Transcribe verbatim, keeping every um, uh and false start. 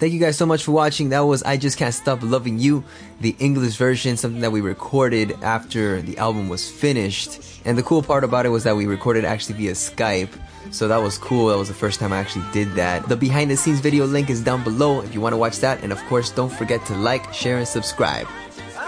thank you guys so much for watching. That was I Just Can't Stop Loving You, the English version, something that we recorded after the album was finished. And the cool part about it was that we recorded actually via Skype. So that was cool. That was the first time I actually did that. The behind the scenes video link is down below if you want to watch that. And of course, don't forget to like, share, and subscribe.